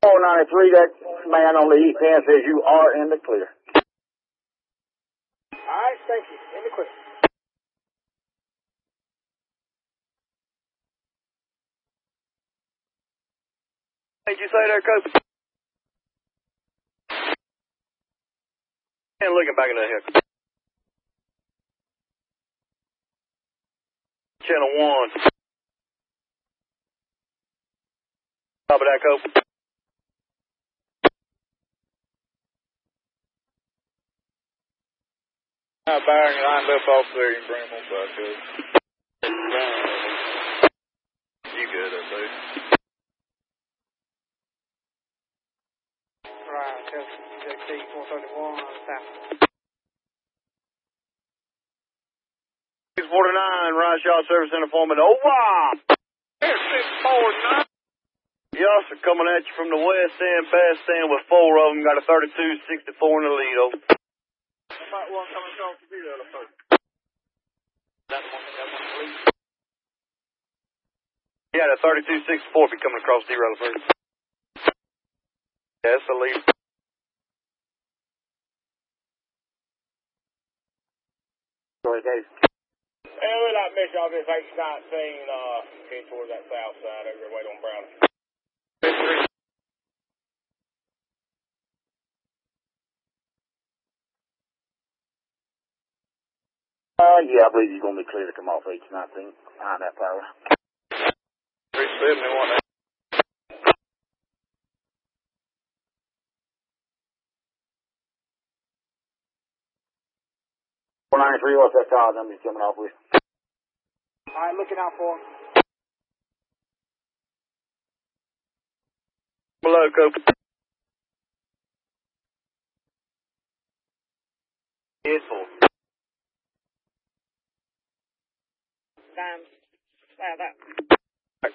493, that man on the east end says you are in the clear. Alright, thank you. In the clear. What did you say there, Cope? And looking back in the head. Channel 1. Top of that, Cope. Byron lined up off there, you can bring him on back up. You good, I say. Right, JT 431 south. 649, Ryan Shaw Service Center Foreman. Over! 649. Yes, sir, coming at you from the west end, past end with 4 of them. Got a 32-64 in the lead, over. About one coming across the zero first. That one, yeah, the 32-64 be coming across zero first. Yeah, that's the lead. Go ahead, Dave. Hey, we'd like to miss y'all this H19, head towards that south side over there, wait on Browning. Yeah, I believe he's going to be clear to come off H19 behind that power. 371. 493, what's that call number he's coming off with? Alright, looking out for him. Below, Cope. It's full. Damn. Wow, that.